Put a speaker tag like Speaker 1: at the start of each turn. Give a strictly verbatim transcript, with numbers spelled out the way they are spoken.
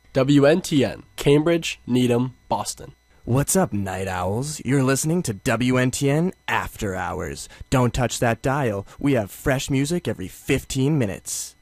Speaker 1: W N T N, Cambridge, Needham, Boston.
Speaker 2: What's up, night owls? You're listening to W N T N After Hours. Don't touch that dial. We have fresh music every fifteen minutes.